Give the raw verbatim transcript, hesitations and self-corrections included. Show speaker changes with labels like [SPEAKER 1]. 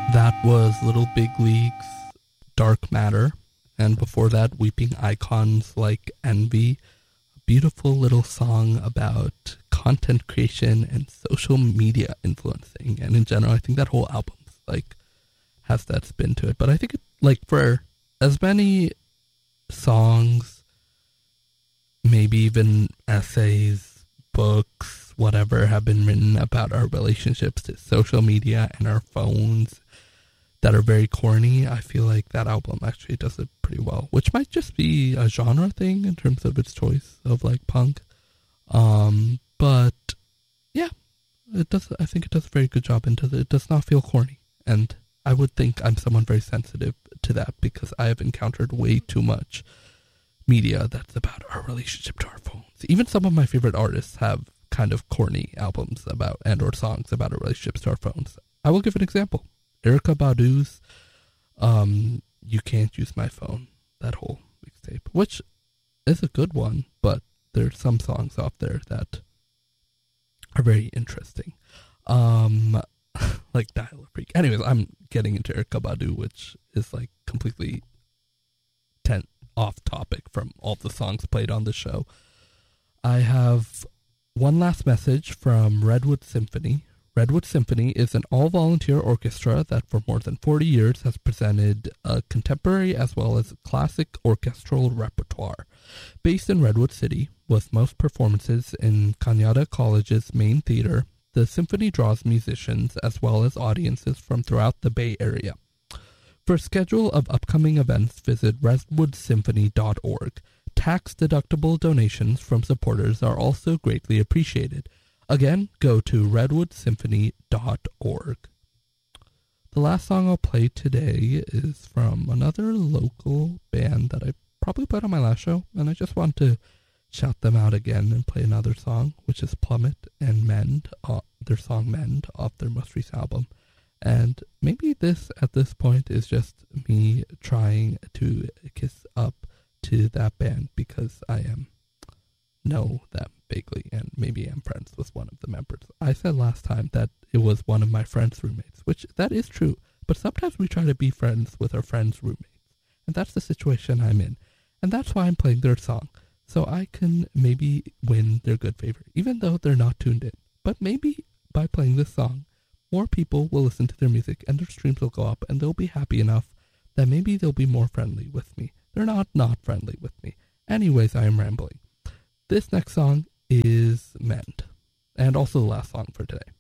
[SPEAKER 1] That was Little Big League's Dark Matter, and before that, Weeping Icons Like Envy. A beautiful little song about content creation and social media influencing. And in general, I think that whole album like has that spin to it. But I think it, like for as many songs, maybe even essays, books, whatever, have been written about our relationships to social media and our phones that are very corny, I feel like that album actually does it pretty well, which might just be a genre thing in terms of its choice of like punk. Um, but yeah, it does. I think it does a very good job into it. It does not feel corny, and I would think I'm someone very sensitive to that because I have encountered way too much media that's about our relationship to our phones. Even some of my favorite artists have kind of corny albums about and or songs about our relationships to our phones. I will give an example. Erykah Badu's um, You Can't Use My Phone, that whole mixtape, which is a good one, but there's some songs off there that are very interesting. Um, like Dial a Freak. Anyways, I'm getting into Erykah Badu, which is like completely ten- off topic from all the songs played on the show. I have one last message from Redwood Symphony. Redwood Symphony is an all-volunteer orchestra that for more than forty years has presented a contemporary as well as classic orchestral repertoire. Based in Redwood City, with most performances in Cañada College's main theater, the symphony draws musicians as well as audiences from throughout the Bay Area. For a schedule of upcoming events, visit redwood symphony dot org. Tax-deductible donations from supporters are also greatly appreciated. Again, go to redwood symphony dot org. The last song I'll play today is from another local band that I probably played on my last show, and I just want to shout them out again and play another song, which is Plummet and Mend, uh, their song Mend, off their most recent album. And maybe this, at this point, is just me trying to kiss up to that band because I am know them vaguely, and maybe I'm friends with one of the members. I said last time that it was one of my friend's roommates, which that is true, but sometimes we try to be friends with our friends' roommates, and that's the situation I'm in, and that's why I'm playing their song, so I can maybe win their good favor, even though they're not tuned in. But maybe by playing this song, more people will listen to their music, and their streams will go up, and they'll be happy enough that maybe they'll be more friendly with me. They're not not friendly with me. Anyways, I am rambling. This next song is Mend, and also the last song for today.